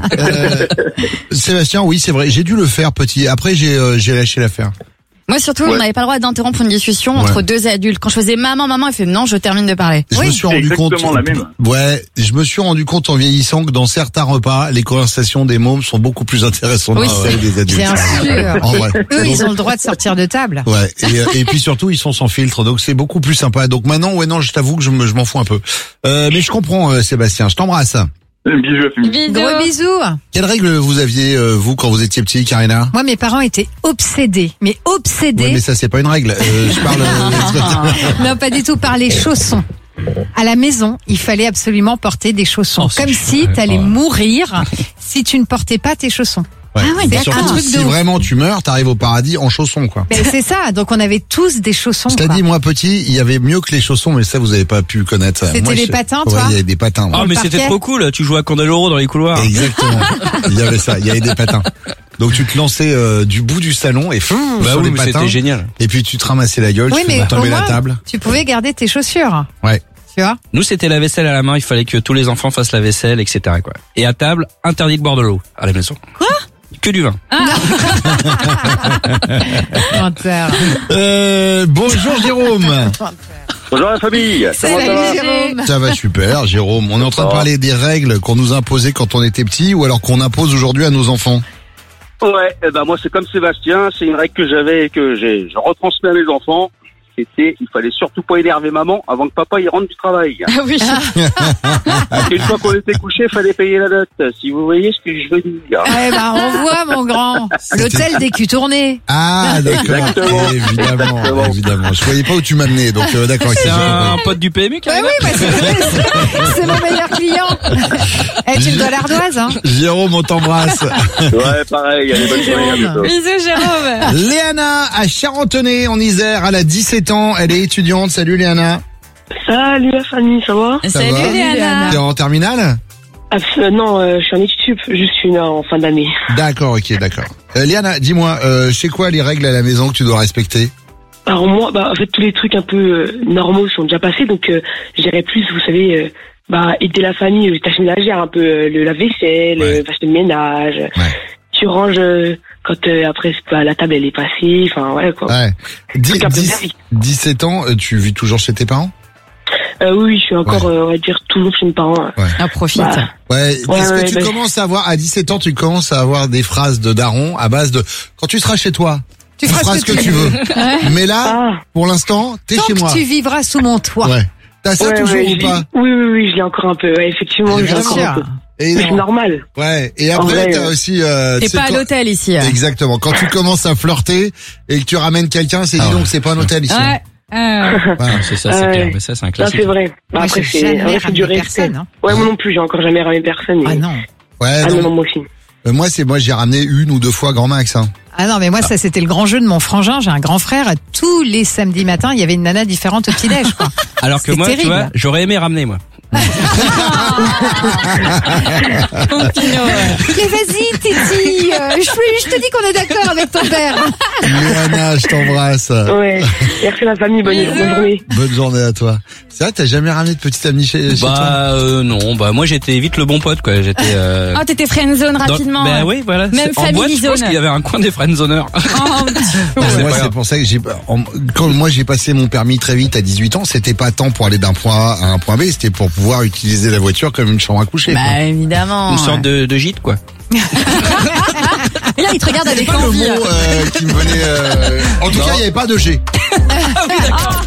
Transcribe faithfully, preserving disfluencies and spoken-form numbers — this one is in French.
Euh, Sébastien, oui, c'est vrai. J'ai dû le faire petit. Après, j'ai euh, j'ai lâché l'affaire. Moi surtout, Ouais. on n'avait pas le droit d'interrompre une discussion entre Ouais. deux adultes. Quand je faisais maman, maman, elle fait non, je termine de parler. Je Oui. me suis C'est rendu compte. exactement la même. Ouais, je me suis rendu compte en vieillissant que dans certains repas, les conversations des mômes sont beaucoup plus intéressantes Oui. que celles des adultes. Bien sûr. En vrai. Eux, ils Donc, ont le droit de sortir de table. ouais. Et, euh, et puis surtout, ils sont sans filtre, donc c'est beaucoup plus sympa. Donc maintenant, ouais, non, je t'avoue que je me, je m'en fous un peu. Euh, mais je comprends, euh, Sébastien. Je t'embrasse. Bisous à famille. Bisous. Gros bisous. Quelle règle vous aviez euh, vous quand vous étiez petit, Karina? Moi, mes parents étaient obsédés, mais obsédés. Ouais, mais ça c'est pas une règle. Euh, je parle. euh, Non, pas du tout, par les chaussons. À la maison, il fallait absolument porter des chaussons. Oh, c'est Comme si chouette. t'allais Ouais. mourir si tu ne portais pas tes chaussons. Ouais. Ah ouais, Et d'accord. surtout, Un truc de si ouf. vraiment tu meurs, t'arrives au paradis en chaussons, quoi. Mais c'est ça, donc on avait tous des chaussons. Je t'ai quoi. dit, moi petit, il y avait mieux que les chaussons, mais ça vous avez pas pu connaître. C'était Moi, les je- patins, Ouais, toi il y avait des patins. ouais. Ah, mais le c'était parquet. trop cool. Tu jouais à Candeloro dans les couloirs. Exactement. Il y avait ça, il y avait des patins. Donc tu te lançais euh, du bout du salon et fou, Bah sur oui, les mais patins. c'était génial. Et puis tu te ramassais la gueule, Oui, tu mais tombais au la moins, table. tu pouvais garder tes chaussures. Ouais. Tu vois Nous, c'était la vaisselle à la main. Il fallait que tous les enfants fassent la vaisselle, et cetera, quoi. Et à table, interdit de boire de l'eau à la maison. Quoi? Que du vin. Menteur. Euh, bonjour Jérôme. Bonjour la famille. Comment ça va? Salut Jérôme. Ça va super, Jérôme. On est en train de Oh. parler des règles qu'on nous imposait quand on était petit ou alors qu'on impose aujourd'hui à nos enfants. Ouais, eh ben moi c'est comme Sébastien, c'est une règle que j'avais et que j'ai, je retransmets à mes enfants. C'était, il fallait surtout pas énerver maman avant que papa y rentre du travail. Ah oui. Parce qu'une fois qu'on était couché, il fallait payer la note. Si vous voyez ce que je veux dire. Eh ben, on voit, mon grand. L'hôtel des culs tournés. Ah d'accord, Exactement. évidemment, Exactement. évidemment. Je voyais pas où tu m'amenais, donc euh, d'accord. C'est j'ai un compris. pote du P M U, Ouais, Karina. oui, bah, c'est, c'est mon meilleur client. Eh, tu me dois l'ardoise, hein. Jérôme, on t'embrasse. Ouais, pareil, allez, bonne journée, à bientôt. Bisous Jérôme. Léana à Charentonnet en Isère, elle a dix-sept ans, elle est étudiante. Salut Léana. Salut la famille, ça va? Ça Salut va Léana. T'es en terminale? Absol- Non, euh, je suis en études sup, juste une en fin d'année. D'accord, ok, d'accord. Euh, Léana, dis-moi, euh, c'est quoi les règles à la maison que tu dois respecter? Alors moi, bah en fait tous les trucs un peu euh, normaux sont déjà passés, donc euh, j'irais plus, vous savez, euh, bah aider la famille, euh, tâches ménagères, un peu euh, le lave-vaisselle, Ouais. euh, tâches de ménage. Ouais. Tu ranges euh, quand euh, après bah, la table elle est passée, enfin ouais quoi. Ouais. Dix- Truc un peu dix- basique. dix-sept ans, euh, tu vis toujours chez tes parents? Euh, oui, je suis encore, euh, on va dire toujours chez mes parents. Ah, profite. Bah, Ouais. Ouais, Est-ce que ouais, tu bah- commences à avoir, à dix-sept ans, tu commences à avoir des phrases de daron à base de, quand tu seras chez toi, tu, feras ce que, tu veux. Mais là, Ah, pour l'instant, t'es Tant chez moi. que tu vivras sous mon toit. Ouais. T'as ça ouais, toujours ouais, ou je l'ai- pas? Oui, oui, oui, je l'ai encore un peu. Ouais, effectivement, je l'ai Évidemment. encore un peu. Et, Mais c'est normal. ouais. Et En après, vrai, t'as euh, aussi, euh, T'es tu sais, pas à quand- l'hôtel ici. hein. Exactement. Quand tu commences à flirter et que tu ramènes quelqu'un, c'est Ah dis ouais. donc, c'est pas un hôtel ici. Ouais. Euh, Ouais. C'est ça, c'est Ouais. clair. Mais ça, c'est un Ça classique. c'est vrai. Bah, Moi, après j'ai c'est, jamais en vrai, c'est du ramené respect. personne, hein. Ouais, moi non plus, j'ai encore jamais ramené personne. Ah mais- non. Ouais, Ah non. non, non, moi aussi. Euh, moi, c'est moi, j'ai ramené une ou deux fois grand max. Hein. Ah non, mais moi, ça, c'était le grand jeu de mon frangin. J'ai un grand frère. Tous les samedis matins, il y avait une nana différente au petit-déj, quoi. Alors que C'est moi, terrible. tu vois, j'aurais aimé ramener, moi. mon Pinot, ouais. Mais vas-y, Titi. euh, je, je te dis qu'on est d'accord avec ton père. Léana, je t'embrasse. Ouais. Merci la famille, bonne, bonne journée. Bonne journée à toi. C'est vrai, t'as jamais ramené de petite amie chez, chez toi? Bah, euh, non. Bah, moi, j'étais vite le bon pote, quoi. J'étais, euh, Oh, t'étais friendzone dans- rapidement. Bah ouais. oui, voilà. Même C'est- en boîte, je family pense zone. qu'il y avait un coin des friendzoners. Oh, Ouais, c'est moi, pas c'est grave. pour ça que j'ai, en- quand moi j'ai passé mon permis très vite à dix-huit ans, c'était pas tant pour aller d'un point A à un point B, c'était pour pouvoir utiliser la voiture comme une chambre à coucher. quoi. bah évidemment. Une sorte de, de gîte, quoi. Et là, il te regarde avec C'est pas le envie. mot euh, qui me venait. euh, En tout cas, il n'y avait pas de G. Ah,